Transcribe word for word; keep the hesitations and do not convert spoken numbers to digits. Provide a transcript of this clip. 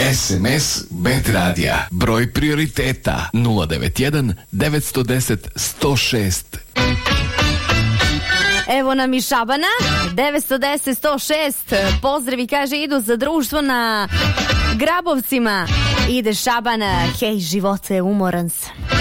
S M S Bet Radija. Broj prioriteta nula devet jedan devet jedan nula jedan sto šest. Evo nam i Šabana, devet jedan nula sto šest. Pozdravi, kaže, idu za društvo na Grabovcima. Ide Šabana, hej živote, umoran sam.